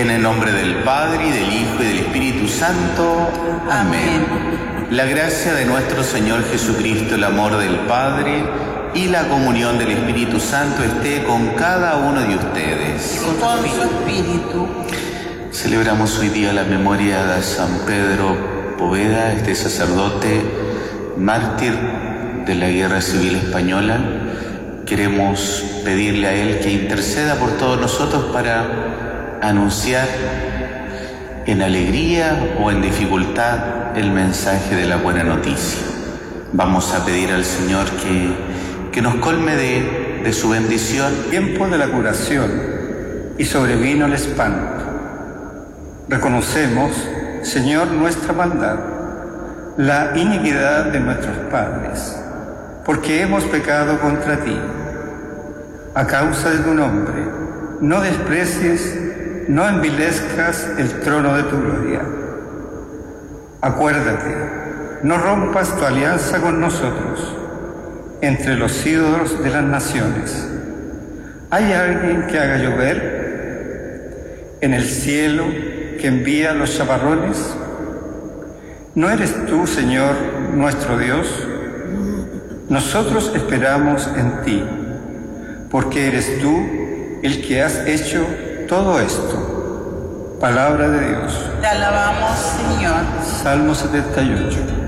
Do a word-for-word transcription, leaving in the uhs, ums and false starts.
En el nombre del Padre, y del Hijo, y del Espíritu Santo. Amén. La gracia de nuestro Señor Jesucristo, el amor del Padre y la comunión del Espíritu Santo esté con cada uno de ustedes. Y con su espíritu. Celebramos hoy día la memoria de San Pedro Poveda, este sacerdote mártir de la Guerra Civil Española. Queremos pedirle a él que interceda por todos nosotros para anunciar en alegría o en dificultad el mensaje de la buena noticia. Vamos a pedir al Señor que, que nos colme de, de su bendición. Tiempo de la curación y sobrevino el espanto. Reconocemos, Señor, nuestra maldad, la iniquidad de nuestros padres, porque hemos pecado contra ti. A causa de tu nombre, no desprecies, no envilezcas el trono de tu gloria. Acuérdate, no rompas tu alianza con nosotros, entre los ídolos de las naciones. ¿Hay alguien que haga llover en el cielo, que envía los chaparrones? ¿No eres tú, Señor, nuestro Dios? Nosotros esperamos en ti, porque eres tú el que has hecho todo esto. Palabra de Dios. Te alabamos, Señor. Salmo setenta y ocho.